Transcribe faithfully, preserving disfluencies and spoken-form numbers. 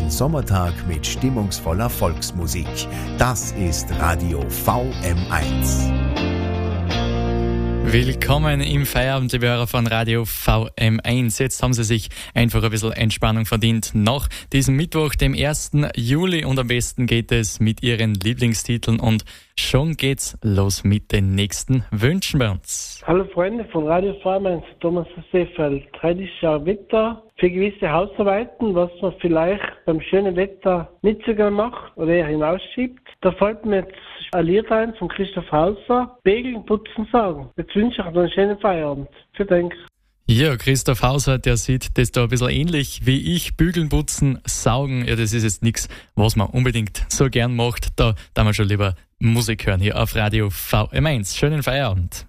ein Sommertag mit stimmungsvoller Volksmusik. Das ist Radio V M eins. Willkommen im Feierabend, liebe Hörer von Radio V M eins. Jetzt haben Sie sich einfach ein bisschen Entspannung verdient nach diesem Mittwoch, dem ersten Juli. Und am besten geht es mit Ihren Lieblingstiteln. Und schon geht's los mit den nächsten Wünschen bei uns. Hallo Freunde von Radio V M eins, Thomas Seefeld. Heute ist ja Wetter für gewisse Hausarbeiten, was man vielleicht beim schönen Wetter nicht so gerne macht oder eher hinausschiebt. Da fällt mir jetzt ein Lied ein von Christoph Hauser, Begeln, Putzen, Saugen. Jetzt wünsche ich euch noch einen schönen Feierabend. Für Dank. Ja, Christoph Hauser, der sieht das da ein bisschen ähnlich wie ich. Bügeln, putzen, saugen. Ja, das ist jetzt nichts, was man unbedingt so gern macht. Da darf man schon lieber Musik hören hier auf Radio V M eins. Schönen Feierabend.